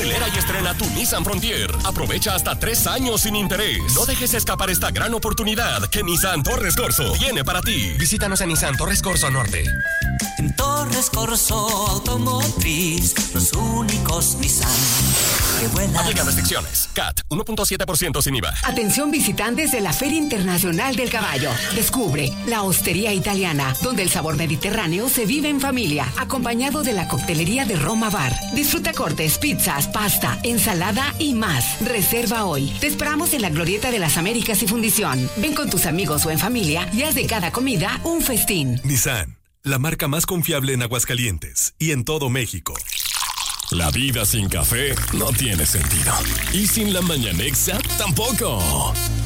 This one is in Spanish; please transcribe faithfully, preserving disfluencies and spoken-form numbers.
Acelera y estrena tu Nissan Frontier. Aprovecha hasta tres años sin interés. No dejes escapar esta gran oportunidad que Nissan Torres Corso tiene para ti. Visítanos en Nissan Torres Corso Norte. En Torres Corso Automotriz, los únicos Nissan que vuelan. Aplica restricciones. C A T uno punto siete por ciento sin I V A. Atención visitantes de la Feria Internacional del Caballo. Descubre la Hostería Italiana, donde el sabor mediterráneo se vive en familia, acompañado de la coctelería de Roma Bar. Disfruta cortes, pizzas, pasta, ensalada y más. Reserva hoy. Te esperamos en la Glorieta de las Américas y Fundición. Ven con tus amigos o en familia y haz de cada comida un festín. Nissan, la marca más confiable en Aguascalientes y en todo México. La vida sin café no tiene sentido. Y sin la Mañanexa, tampoco.